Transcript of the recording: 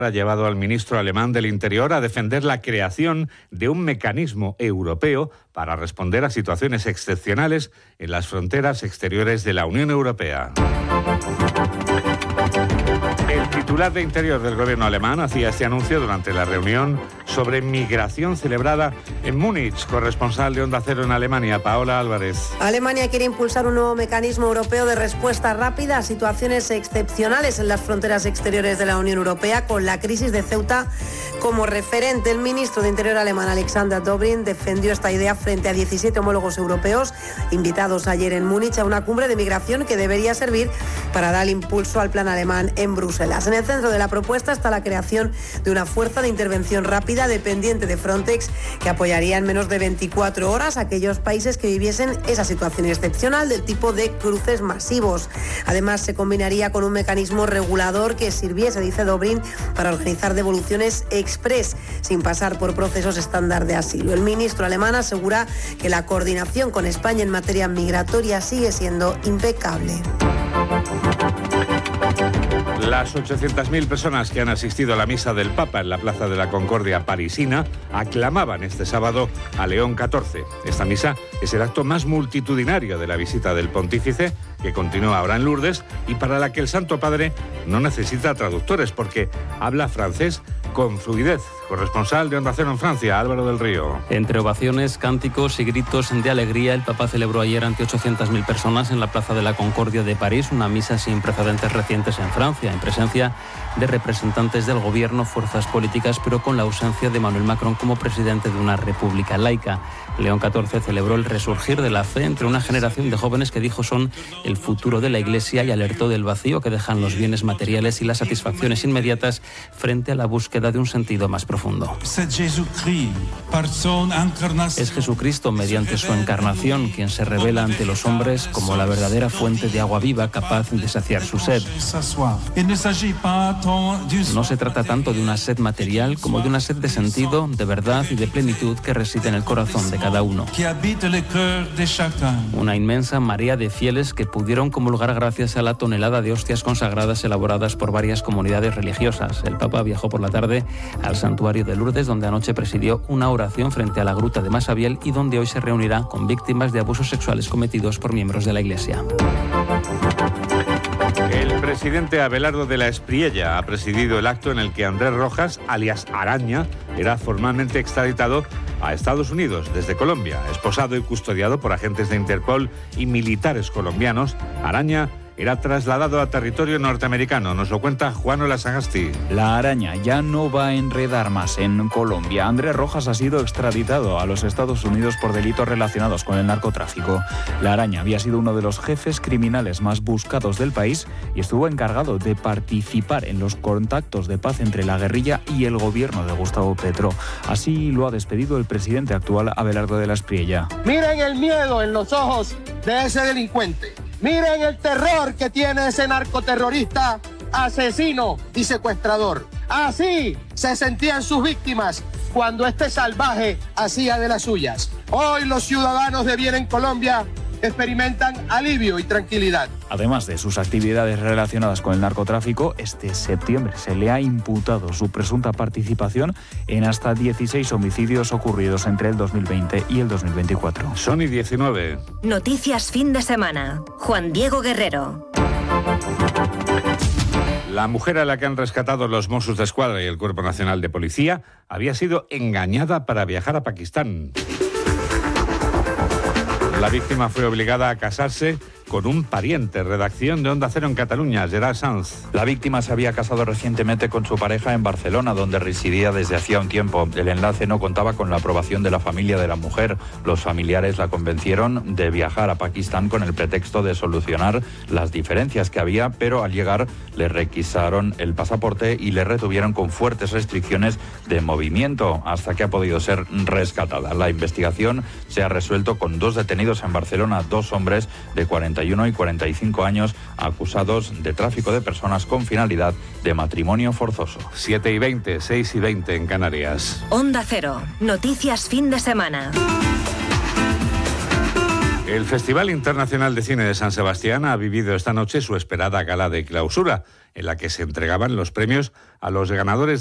Ha llevado al ministro alemán del Interior a defender la creación de un mecanismo europeo para responder a situaciones excepcionales en las fronteras exteriores de la Unión Europea. El titular de Interior del gobierno alemán hacía este anuncio durante la reunión sobre migración celebrada en Múnich. Corresponsal de Onda Cero en Alemania, Paola Álvarez. Alemania quiere impulsar un nuevo mecanismo europeo de respuesta rápida a situaciones excepcionales en las fronteras exteriores de la Unión Europea, con la crisis de Ceuta como referente. El ministro de Interior alemán, Alexander Dobrindt, defendió esta idea frente a 17 homólogos europeos invitados ayer en Múnich a una cumbre de migración que debería servir para dar impulso al plan alemán en Bruselas. En el centro de la propuesta está la creación de una fuerza de intervención rápida dependiente de Frontex que apoyaría en menos de 24 horas a aquellos países que viviesen esa situación excepcional del tipo de cruces masivos. Además, se combinaría con un mecanismo regulador que sirviese, dice Dobrindt, para organizar devoluciones express sin pasar por procesos estándar de asilo. El ministro alemán asegura que la coordinación con España en materia migratoria sigue siendo impecable. Las 800.000 personas que han asistido a la misa del Papa en la Plaza de la Concordia parisina aclamaban este sábado a León XIV. Esta misa es el acto más multitudinario de la visita del pontífice, que continúa ahora en Lourdes y para la que el Santo Padre no necesita traductores porque habla francés con fluidez. Corresponsal de Onda Cero en Francia, Álvaro del Río. Entre ovaciones, cánticos y gritos de alegría, el Papa celebró ayer ante 800.000 personas en la Plaza de la Concordia de París una misa sin precedentes recientes en Francia, en presencia de representantes del gobierno, fuerzas políticas, pero con la ausencia de Emmanuel Macron como presidente de una república laica. León XIV celebró el resurgir de la fe entre una generación de jóvenes que dijo son el futuro de la Iglesia y alertó del vacío que dejan los bienes materiales y las satisfacciones inmediatas frente a la búsqueda de un sentido más profundo. Es Jesucristo, mediante su encarnación, quien se revela ante los hombres como la verdadera fuente de agua viva capaz de saciar su sed. No se trata tanto de una sed material como de una sed de sentido, de verdad y de plenitud que reside en el corazón de cada uno. Una inmensa marea de fieles que pudieron comulgar gracias a la tonelada de hostias consagradas elaboradas por varias comunidades religiosas. El Papa viajó por la tarde al santuario de Lourdes, donde anoche presidió una oración frente a la gruta de Massabielle y donde hoy se reunirá con víctimas de abusos sexuales cometidos por miembros de la Iglesia. El presidente Abelardo de la Espriella ha presidido el acto en el que Andrés Rojas, alias Araña, era formalmente extraditado a Estados Unidos desde Colombia. Esposado y custodiado por agentes de Interpol y militares colombianos, Araña era trasladado a territorio norteamericano. Nos lo cuenta Juan Olasagasti. La Araña ya no va a enredar más en Colombia. Andrés Rojas ha sido extraditado a los Estados Unidos por delitos relacionados con el narcotráfico. La Araña había sido uno de los jefes criminales más buscados del país y estuvo encargado de participar en los contactos de paz entre la guerrilla y el gobierno de Gustavo Petro. Así lo ha despedido el presidente actual, Abelardo de la Espriella. Miren el miedo en los ojos de ese delincuente. Miren el terror que tiene ese narcoterrorista, asesino y secuestrador. Así se sentían sus víctimas cuando este salvaje hacía de las suyas. Hoy los ciudadanos de bien en Colombia experimentan alivio y tranquilidad. Además de sus actividades relacionadas con el narcotráfico, este septiembre se le ha imputado su presunta participación en hasta 16 homicidios ocurridos entre el 2020 y el 2024. Sony 19. Noticias fin de semana. Juan Diego Guerrero. La mujer a la que han rescatado los Mossos d'Esquadra y el Cuerpo Nacional de Policía había sido engañada para viajar a Pakistán. La víctima fue obligada a casarse con un pariente. Redacción de Onda Cero en Cataluña, Gerard Sanz. La víctima se había casado recientemente con su pareja en Barcelona, donde residía desde hacía un tiempo. El enlace no contaba con la aprobación de la familia de la mujer. Los familiares la convencieron de viajar a Pakistán con el pretexto de solucionar las diferencias que había, pero al llegar le requisaron el pasaporte y le retuvieron con fuertes restricciones de movimiento, hasta que ha podido ser rescatada. La investigación se ha resuelto con 2 detenidos en Barcelona, 2 hombres de 41 y 45 años acusados de tráfico de personas con finalidad de matrimonio forzoso. 7:20, 6:20 en Canarias. Onda Cero. Noticias fin de semana. El Festival Internacional de Cine de San Sebastián ha vivido esta noche su esperada gala de clausura, en la que se entregaban los premios a los ganadores